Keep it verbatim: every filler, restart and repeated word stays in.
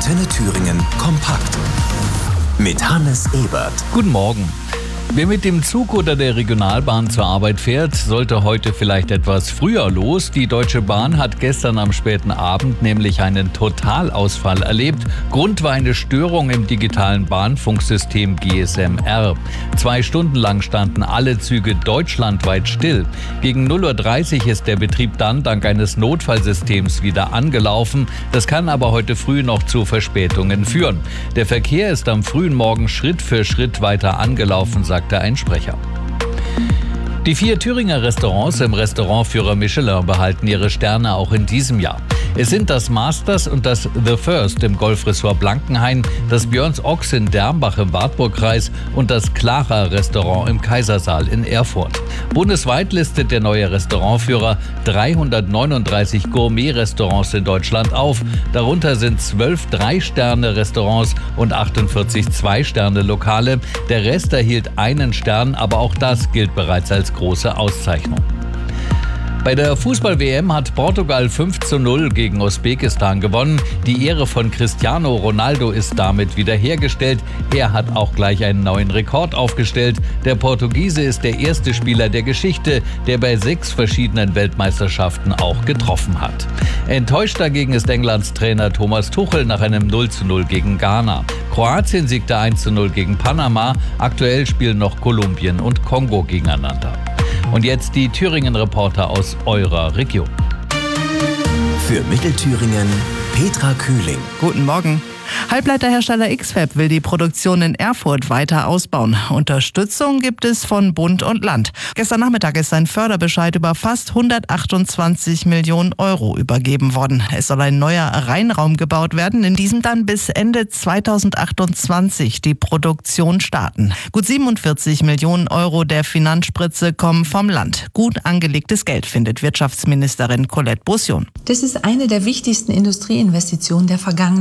Antenne Thüringen kompakt. Mit Hannes Ebert. Guten Morgen. Wer mit dem Zug oder der Regionalbahn zur Arbeit fährt, sollte heute vielleicht etwas früher los. Die Deutsche Bahn hat gestern am späten Abend nämlich einen Totalausfall erlebt. Grund war eine Störung im digitalen Bahnfunksystem G S M R. Zwei Stunden lang standen alle Züge deutschlandweit still. Gegen null Uhr dreißig ist der Betrieb dann dank eines Notfallsystems wieder angelaufen. Das kann aber heute früh noch zu Verspätungen führen. Der Verkehr ist am frühen Morgen Schritt für Schritt weiter angelaufen, sagte ein Sprecher. Die vier Thüringer Restaurants im Restaurantführer Michelin behalten ihre Sterne auch in diesem Jahr. Es sind das Masters und das The First im Golfressort Blankenhain, das Björns Ochs in Dermbach im Wartburgkreis und das Clara Restaurant im Kaisersaal in Erfurt. Bundesweit listet der neue Restaurantführer dreihundertneununddreißig Gourmet-Restaurants in Deutschland auf. Darunter sind zwölf Drei-Sterne-Restaurants und achtundvierzig Zwei-Sterne-Lokale. Der Rest erhielt einen Stern, aber auch das gilt bereits als große Auszeichnung. Bei der Fußball-W M hat Portugal fünf zu null gegen Usbekistan gewonnen. Die Ehre von Cristiano Ronaldo ist damit wiederhergestellt. Er hat auch gleich einen neuen Rekord aufgestellt. Der Portugiese ist der erste Spieler der Geschichte, der bei sechs verschiedenen Weltmeisterschaften auch getroffen hat. Enttäuscht dagegen ist Englands Trainer Thomas Tuchel nach einem null zu null gegen Ghana. Kroatien siegte eins zu null gegen Panama. Aktuell spielen noch Kolumbien und Kongo gegeneinander. Und jetzt die Thüringen-Reporter aus eurer Region. Für Mittelthüringen Petra Kühling. Guten Morgen. Halbleiterhersteller X-Fab will die Produktion in Erfurt weiter ausbauen. Unterstützung gibt es von Bund und Land. Gestern Nachmittag ist ein Förderbescheid über fast hundertachtundzwanzig Millionen Euro übergeben worden. Es soll ein neuer Reinraum gebaut werden, in diesem dann bis Ende zweitausendachtundzwanzig die Produktion starten. Gut siebenundvierzig Millionen Euro der Finanzspritze kommen vom Land. Gut angelegtes Geld, findet Wirtschaftsministerin Colette Beaussion. Das ist eine der wichtigsten Industrieinvestitionen der vergangenen